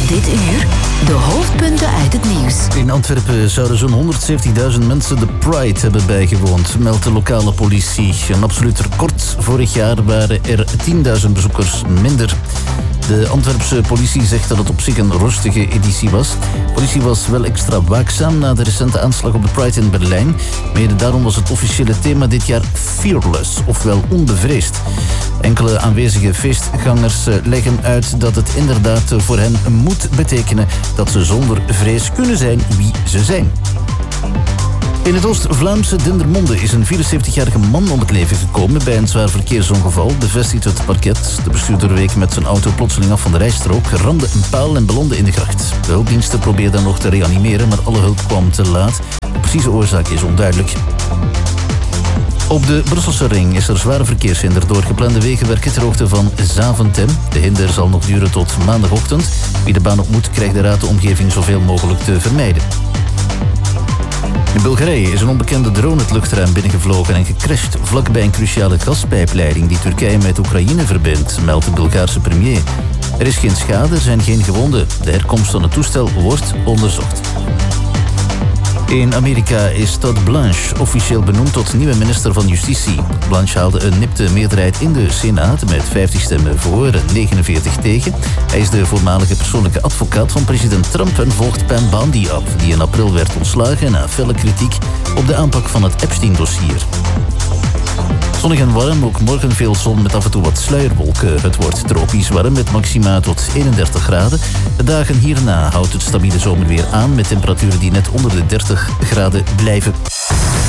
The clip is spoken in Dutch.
Dit uur de hoofdpunten uit het nieuws. In Antwerpen zouden zo'n 170.000 mensen de Pride hebben bijgewoond, meldt de lokale politie. Een absoluut record. Vorig jaar waren er 10.000 bezoekers minder. De Antwerpse politie zegt dat het op zich een rustige editie was. De politie was wel extra waakzaam na de recente aanslag op de Pride in Berlijn. Mede daarom was het officiële thema dit jaar Fearless, ofwel onbevreesd. Enkele aanwezige feestgangers leggen uit dat het inderdaad voor hen moet betekenen dat ze zonder vrees kunnen zijn wie ze zijn. In het Oost-Vlaamse Dendermonde is een 74-jarige man om het leven gekomen bij een zwaar verkeersongeval, bevestigt het parket. De bestuurder week met zijn auto plotseling af van de rijstrook, ramde een paal en belandde in de gracht. De hulpdiensten probeerden nog te reanimeren, maar alle hulp kwam te laat. De precieze oorzaak is onduidelijk. Op de Brusselse ring is er zware verkeershinder door geplande wegenwerken ter hoogte van Zaventem. De hinder zal nog duren tot maandagochtend. Wie de baan op moet, krijgt de raad de omgeving zoveel mogelijk te vermijden. In Bulgarije is een onbekende drone het luchtruim binnengevlogen en gecrashed vlakbij een cruciale gaspijpleiding die Turkije met Oekraïne verbindt, meldt de Bulgaarse premier. Er is geen schade, er zijn geen gewonden. De herkomst van het toestel wordt onderzocht. In Amerika is Todd Blanche officieel benoemd tot nieuwe minister van Justitie. Blanche haalde een nipte meerderheid in de Senaat met 50 stemmen voor en 49 tegen. Hij is de voormalige persoonlijke advocaat van president Trump en volgt Pam Bondi op, die in april werd ontslagen na felle kritiek op de aanpak van het Epstein-dossier. Zonnig en warm, ook morgen veel zon met af en toe wat sluierwolken. Het wordt tropisch warm met maxima tot 31 graden. De dagen hierna houdt het stabiele zomerweer aan met temperaturen die net onder de 30 graden blijven.